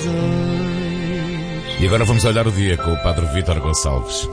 E agora vamos olhar o dia com o Padre Vítor Gonçalves.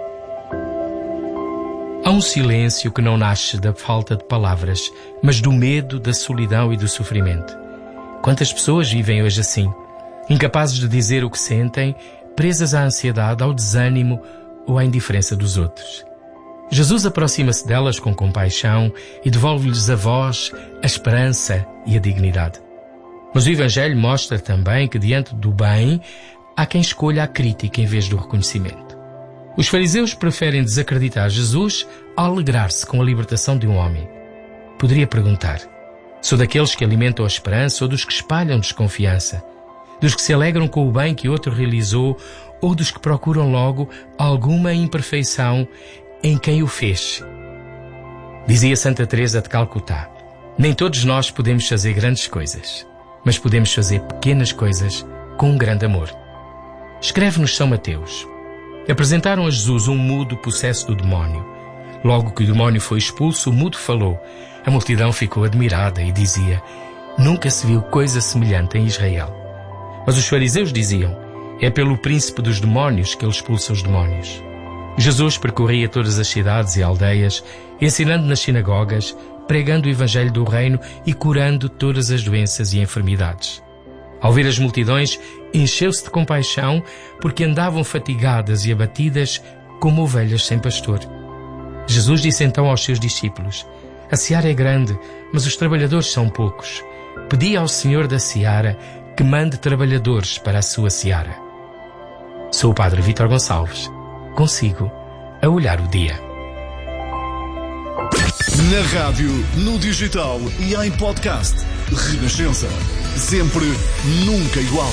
Há um silêncio que não nasce da falta de palavras, mas do medo, da solidão e do sofrimento. Quantas pessoas vivem hoje assim, incapazes de dizer o que sentem, presas à ansiedade, ao desânimo ou à indiferença dos outros. Jesus aproxima-se delas com compaixão e devolve-lhes a voz, a esperança e a dignidade. Mas o Evangelho mostra também que diante do bem há quem escolha a crítica em vez do reconhecimento. Os fariseus preferem desacreditar Jesus ao alegrar-se com a libertação de um homem. Poderia perguntar: sou daqueles que alimentam a esperança ou dos que espalham desconfiança? Dos que se alegram com o bem que outro realizou ou dos que procuram logo alguma imperfeição em quem o fez? Dizia Santa Teresa de Calcutá: nem todos nós podemos fazer grandes coisas, mas podemos fazer pequenas coisas com um grande amor. Escreve-nos São Mateus: apresentaram a Jesus um mudo possesso do demónio. Logo que o demónio foi expulso, o mudo falou. A multidão ficou admirada e dizia: nunca se viu coisa semelhante em Israel. Mas os fariseus diziam: é pelo príncipe dos demónios que ele expulsa os demónios. Jesus percorria todas as cidades e aldeias, ensinando nas sinagogas, pregando o evangelho do reino e curando todas as doenças e enfermidades. Ao ver as multidões, encheu-se de compaixão, porque andavam fatigadas e abatidas como ovelhas sem pastor. Jesus disse então aos seus discípulos: a seara é grande, mas os trabalhadores são poucos. Pedi ao Senhor da seara que mande trabalhadores para a sua seara. Sou o Padre Vítor Gonçalves. Consigo a olhar o dia. Na rádio, no digital e em podcast. Renascença. Sempre, nunca igual.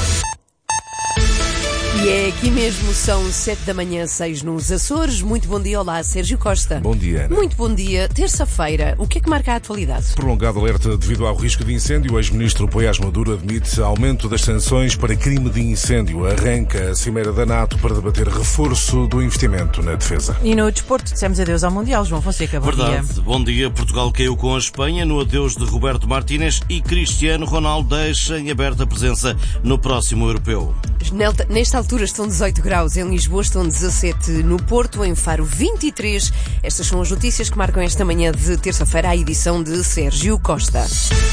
E é aqui mesmo, são 7 da manhã, 6 nos Açores. Muito bom dia, olá, Sérgio Costa. Bom dia, Ana. Muito bom dia. Terça-feira, o que é que marca a atualidade? Prolongado alerta devido ao risco de incêndio. O ex-ministro Poiás Maduro admite aumento das sanções para crime de incêndio. Arranca a cimeira da NATO para debater reforço do investimento na defesa. E no desporto, dissemos adeus ao Mundial. João Fonseca, bom Verdade. dia. Bom dia. Portugal caiu com a Espanha no adeus de Roberto Martínez e Cristiano Ronaldo deixa em aberta a presença no próximo europeu. Nesta altura estão 18 graus em Lisboa, estão 17 no Porto, em Faro 23. Estas são as notícias que marcam esta manhã de terça-feira a edição de Sérgio Costa.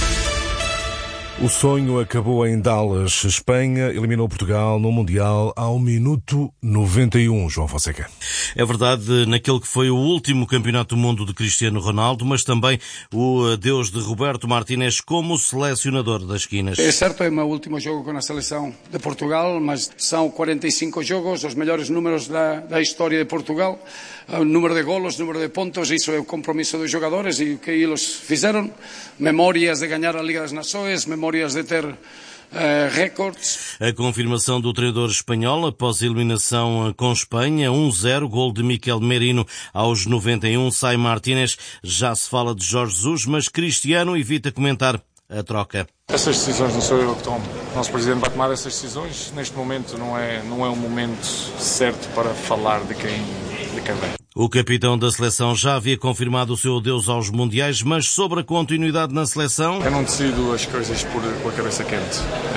O sonho acabou em Dallas. Espanha eliminou Portugal no Mundial ao minuto 91, João Fonseca. É verdade, naquele que foi o último campeonato do mundo de Cristiano Ronaldo, mas também o adeus de Roberto Martínez como selecionador das esquinas. É certo, é o meu último jogo com a seleção de Portugal, mas são 45 jogos, os melhores números da história de Portugal. O número de golos, número de pontos, isso é o compromisso dos jogadores e o que eles fizeram. Memórias de ganhar a Liga das Nações, memórias de ter recordes. A confirmação do treinador espanhol após a eliminação com Espanha, 1-0, gol de Miquel Merino aos 91, sai Martínez. Já se fala de Jorge Jesus, mas Cristiano evita comentar a troca. Essas decisões não sou eu que tomo. O nosso Presidente vai tomar essas decisões. Neste momento não é um momento certo para falar de quem vem. O capitão da seleção já havia confirmado o seu adeus aos Mundiais, mas sobre a continuidade na seleção... Eu não decido as coisas com a cabeça quente.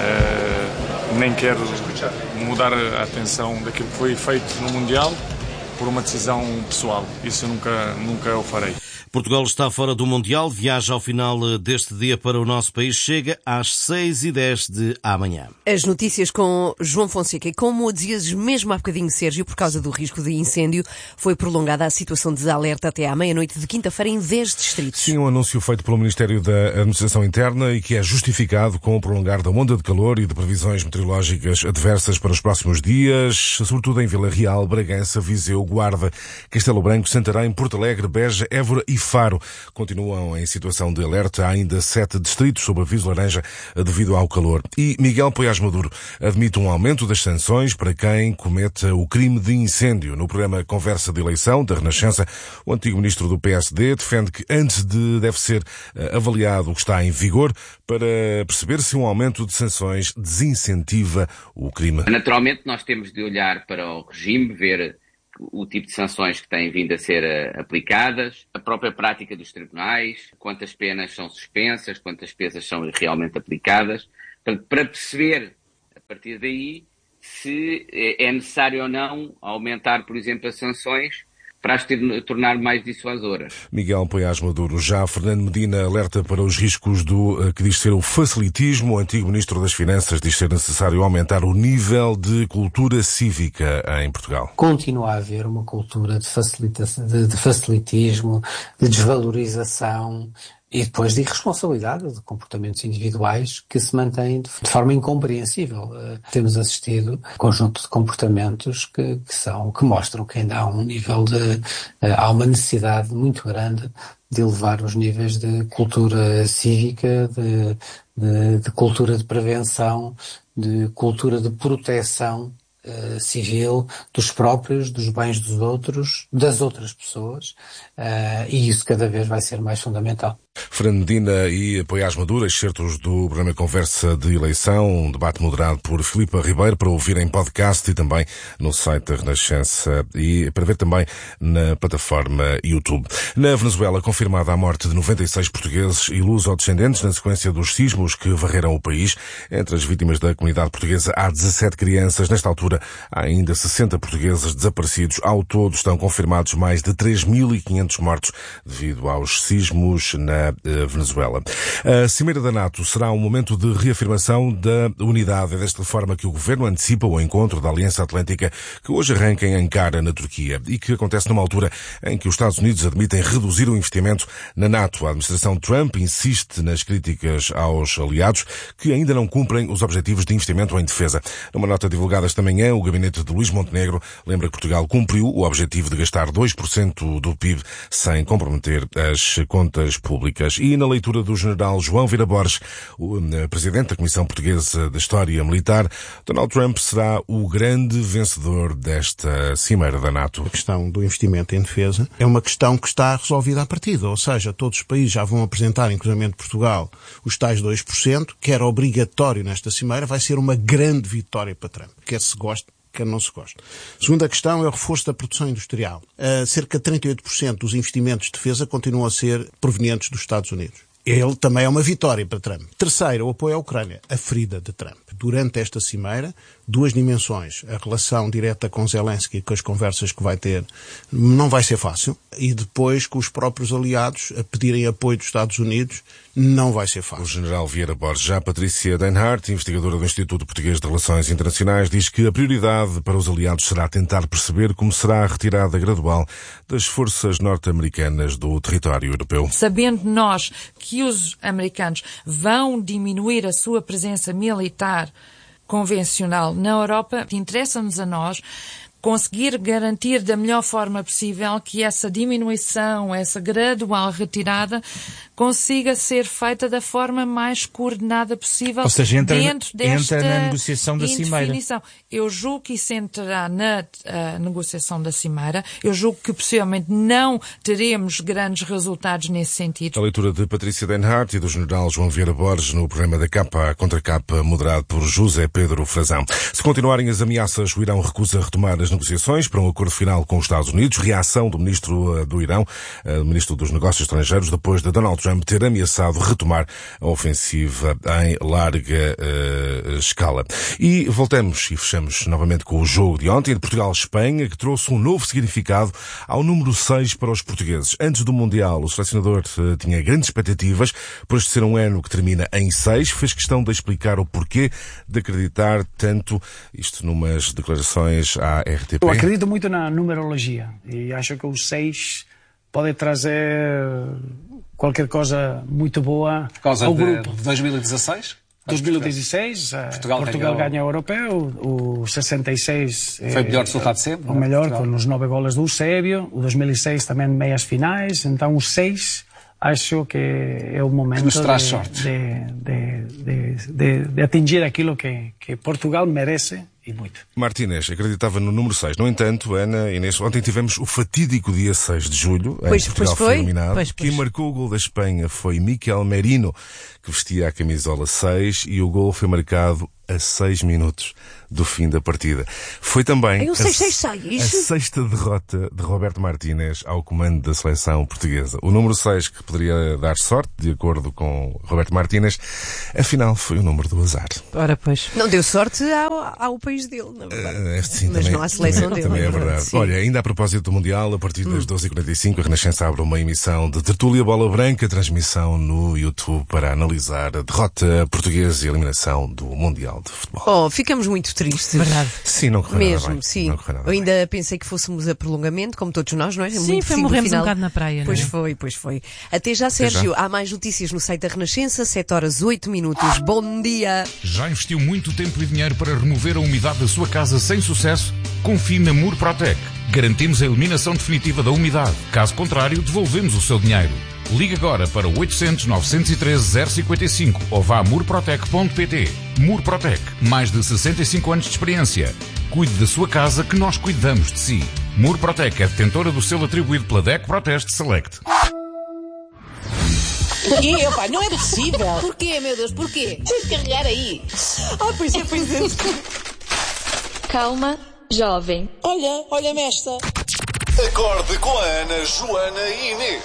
Nem quero mudar a atenção daquilo que foi feito no Mundial por uma decisão pessoal. Isso eu nunca o farei. Portugal está fora do Mundial, viaja ao final deste dia para o nosso país, chega às 6h10 de amanhã. As notícias com João Fonseca. E como dizias mesmo há bocadinho, Sérgio, por causa do risco de incêndio, foi prolongada a situação de alerta até à meia-noite de quinta-feira em 10 distritos. Sim, um anúncio feito pelo Ministério da Administração Interna e que é justificado com o prolongar da onda de calor e de previsões meteorológicas adversas para os próximos dias, sobretudo em Vila Real, Bragança, Viseu, Guarda, Castelo Branco, Santarém, Porto Alegre, Beja, Évora e Faro. Continuam em situação de alerta. Há ainda 7 distritos sob aviso laranja devido ao calor. E Miguel Poiás Maduro admite um aumento das sanções para quem cometa o crime de incêndio. No programa Conversa de Eleição da Renascença, o antigo ministro do PSD defende que deve ser avaliado o que está em vigor para perceber se um aumento de sanções desincentiva o crime. Naturalmente, nós temos de olhar para o regime, ver o tipo de sanções que têm vindo a ser aplicadas, a própria prática dos tribunais, quantas penas são suspensas, quantas penas são realmente aplicadas. Portanto, para perceber partir daí, se é necessário ou não aumentar, por exemplo, as sanções para as tornar mais dissuasoras. Miguel Poiás Maduro. Já Fernando Medina alerta para os riscos do que diz ser o facilitismo. O antigo Ministro das Finanças diz ser necessário aumentar o nível de cultura cívica em Portugal. Continua a haver uma cultura de facilitismo, de desvalorização e depois de irresponsabilidade de comportamentos individuais que se mantêm de forma incompreensível. Temos assistido a um conjunto de comportamentos que mostram que ainda há há uma necessidade muito grande de elevar os níveis de cultura cívica, de cultura de prevenção, de cultura de proteção civil dos próprios, dos bens dos outros, das outras pessoas, e isso cada vez vai ser mais fundamental. Fernando Medina e Poiás Maduro, excertos do programa Conversa de Eleição, um debate moderado por Filipe Ribeiro, para ouvir em podcast e também no site da Renascença e para ver também na plataforma YouTube. Na Venezuela, confirmada a morte de 96 portugueses e luso-descendentes na sequência dos sismos que varreram o país. Entre as vítimas da comunidade portuguesa há 17 crianças. Nesta altura, há ainda 60 portugueses desaparecidos. Ao todo, estão confirmados mais de 3.500 mortos devido aos sismos na Venezuela. A Cimeira da NATO será um momento de reafirmação da unidade. É desta forma que o Governo antecipa o encontro da Aliança Atlântica que hoje arranca em Ankara, na Turquia, e que acontece numa altura em que os Estados Unidos admitem reduzir o investimento na NATO. A administração Trump insiste nas críticas aos aliados que ainda não cumprem os objetivos de investimento em defesa. Numa nota divulgada esta manhã, o gabinete de Luís Montenegro lembra que Portugal cumpriu o objetivo de gastar 2% do PIB sem comprometer as contas públicas. E na leitura do general João Vieira Borges, o presidente da Comissão Portuguesa de História Militar, Donald Trump será o grande vencedor desta cimeira da NATO. A questão do investimento em defesa é uma questão que está resolvida à partida, ou seja, todos os países já vão apresentar, inclusive Portugal, os tais 2%, que era obrigatório nesta cimeira, vai ser uma grande vitória para Trump, quer se goste, quer não se goste. Segunda questão é o reforço da produção industrial. Cerca de 38% dos investimentos de defesa continuam a ser provenientes dos Estados Unidos. Ele também é uma vitória para Trump. Terceiro, o apoio à Ucrânia, a ferida de Trump. Durante esta cimeira, duas dimensões. A relação direta com Zelensky, com as conversas que vai ter, não vai ser fácil. E depois, com os próprios aliados a pedirem apoio dos Estados Unidos, não vai ser fácil. O general Vieira Borges. Já Patrícia Denhardt, investigadora do Instituto Português de Relações Internacionais, diz que a prioridade para os aliados será tentar perceber como será a retirada gradual das forças norte-americanas do território europeu. Sabendo nós que os americanos vão diminuir a sua presença militar convencional na Europa, interessa-nos a nós conseguir garantir da melhor forma possível que essa diminuição, essa gradual retirada consiga ser feita da forma mais coordenada possível. Ou seja, entra na negociação da cimeira. Eu julgo que isso entrará na negociação da cimeira. Eu julgo que possivelmente não teremos grandes resultados nesse sentido. A leitura de Patrícia Denhardt e do general João Vieira Borges no programa da Capa contra Capa, moderado por José Pedro Frazão. Se continuarem as ameaças, o Irão recusa retomar as negociações para um acordo final com os Estados Unidos. Reação do ministro do Irão, ministro dos Negócios Estrangeiros, depois de Donald Trump ter ameaçado retomar a ofensiva em larga escala. E voltamos e fechamos novamente com o jogo de ontem de Portugal-Espanha, que trouxe um novo significado ao número 6 para os portugueses. Antes do Mundial, o selecionador tinha grandes expectativas por este ser um ano que termina em 6. Fez questão de explicar o porquê de acreditar tanto, isto numas declarações à RTP. Eu acredito muito na numerologia e acho que o 6 pode trazer qualquer coisa muito boa ao grupo. 2016? 2016, Portugal ganha o europeu, o 66 foi o melhor resultado sempre. O melhor, com os 9 goles do Eusébio, o 2006 também meias finais, então o 6 acho que é o momento que nos traz sorte. De atingir aquilo que Portugal merece. E muito. Martínez acreditava no número 6. No entanto, Ana, Inês, ontem tivemos o fatídico dia 6 de julho, em que Portugal foi eliminado. Quem marcou o gol da Espanha foi Miquel Merino, que vestia a camisola 6, e o gol foi marcado a 6 minutos do fim da partida. Foi também a sexta derrota de Roberto Martínez ao comando da seleção portuguesa. O número 6 que poderia dar sorte, de acordo com Roberto Martínez, afinal foi o número do azar. Ora, pois. Não deu sorte ao país dele, na verdade. Sim, mas também, não à seleção dele. Também é verdade. Sim. Olha, ainda a propósito do Mundial, a partir das 12h45, a Renascença abre uma emissão de Tertúlia Bola Branca, transmissão no YouTube para analisar a derrota portuguesa e a eliminação do Mundial de Futebol. Oh, ficamos muito tristes. Verdade. Sim, não correu mesmo, nada bem. sim. Não correu nada Eu ainda pensei que fôssemos a prolongamento, como todos nós, não é? Sim, morremos um bocado na praia, Pois não é? Pois foi. Até já, Sérgio. Há mais notícias no site da Renascença, 7h08. Bom dia. Já investiu muito tempo e dinheiro para remover a umidade da sua casa sem sucesso? Confie na Murprotec. Garantimos a eliminação definitiva da umidade. Caso contrário, devolvemos o seu dinheiro. Ligue agora para 800 913 055 ou vá a murprotec.pt. Murprotec, mais de 65 anos de experiência. Cuide da sua casa que nós cuidamos de si. Murprotec é detentora do selo atribuído pela DEC Proteste Select. E, opa, não é possível. Porquê, meu Deus, porquê? Tens de carregar aí. Pois é. Calma, jovem. Olha-me esta. Acorde com a Ana, Joana e Inês.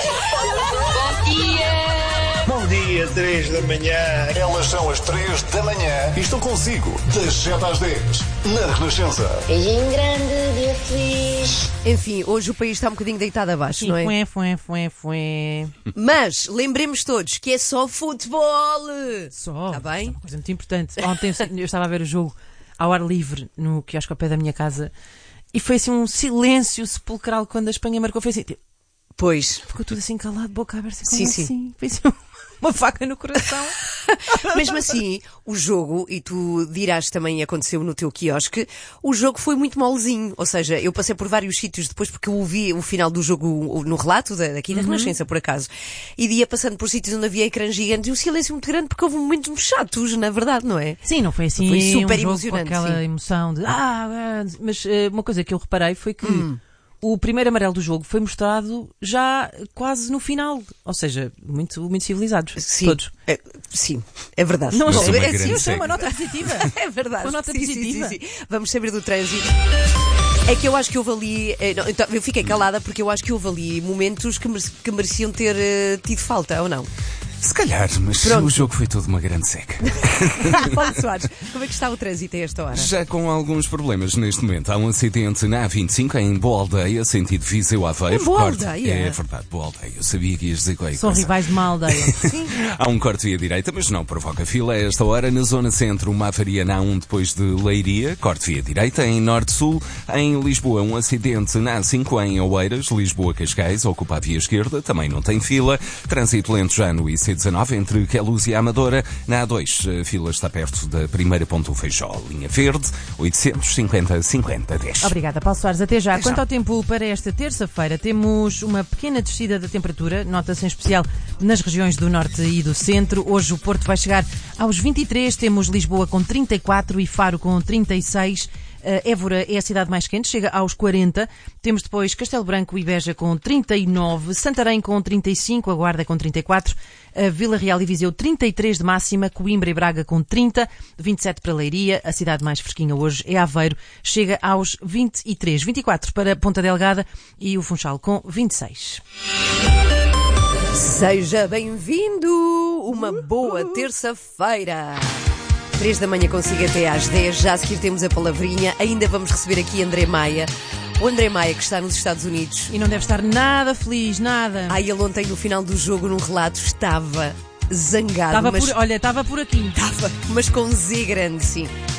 Bom dia. Bom dia, 3 da manhã. Elas são as 3 da manhã e estão consigo das 7 às 10 na Renascença. Beijinho grande, dia feliz. Enfim, hoje o país está um bocadinho deitado abaixo, não é? Foi. Mas lembremos todos que é só futebol. Só. Está bem? Uma coisa muito importante. Ontem eu estava a ver o jogo ao ar livre no quiosque ao pé da minha casa e foi assim um silêncio sepulcral quando a Espanha marcou. Foi assim, tipo, pois. Ficou tudo assim calado, boca aberta. Sim. Assim. Foi assim uma faca no coração. Mesmo assim, o jogo, e tu dirás também aconteceu no teu quiosque, o jogo foi muito molezinho. Ou seja, eu passei por vários sítios depois porque eu ouvi o final do jogo no relato daqui da Renascença, por acaso. E ia passando por sítios onde havia ecrãs gigantes e um silêncio muito grande porque houve momentos chatos, na verdade, não é? Sim, não foi assim foi super um jogo emocionante, com aquela emoção de mas uma coisa que eu reparei foi que o primeiro amarelo do jogo foi mostrado já quase no final. Ou seja, muito civilizados. Sim. Todos. Sim, é verdade. Não, é uma nota positiva. É verdade. Uma nota positiva. Sim. Vamos saber do trânsito. É que eu acho que houve ali... eu fiquei calada porque eu acho que houve ali momentos que mereciam ter tido falta, ou não? Se calhar, mas o jogo foi todo uma grande seca. Paulo Soares, como é que está o trânsito a esta hora? Já com alguns problemas neste momento. Há um acidente na A25 em Boa Aldeia, sentido Viseu-Aveiro. Boa Aldeia? É verdade, Boa Aldeia. Eu sabia que ias dizer qualquer São coisa. rivais de uma aldeia. Sim. Há um corte via direita, mas não provoca fila. A esta hora, na zona centro, uma avaria na A1 depois de Leiria. Corte via direita. Em Norte-Sul, em Lisboa, um acidente na A5 em Oeiras. Lisboa-Cascais, ocupa a via esquerda. Também não tem fila. Trânsito lento já no IC19 entre Queluz e Amadora. Na A2, a fila está perto da primeira ponte do Feijó. Linha verde, 850-50-10. Obrigada, Paulo Soares. Até já. Até Quanto já. ao tempo para esta terça-feira, temos uma pequena descida da temperatura, nota-se em especial nas regiões do norte e do centro. Hoje o Porto vai chegar aos 23, temos Lisboa com 34 e Faro com 36. Évora é a cidade mais quente, chega aos 40. Temos depois Castelo Branco e Beja com 39, Santarém com 35, a Guarda com 34, Vila Real e Viseu 33 de máxima, Coimbra e Braga com 30, 27 para Leiria, a cidade mais fresquinha hoje é Aveiro, chega aos 23, 24 para Ponta Delgada e o Funchal com 26. Seja bem-vindo! Uma boa terça-feira! 3 da manhã consigo até às 10. Já a seguir temos a palavrinha. Ainda vamos receber aqui André Maia. O André Maia, que está nos Estados Unidos. E não deve estar nada feliz, nada. Ele ontem, no final do jogo, num relato, estava zangado. Estava por aqui. Estava, mas com Z grande, sim.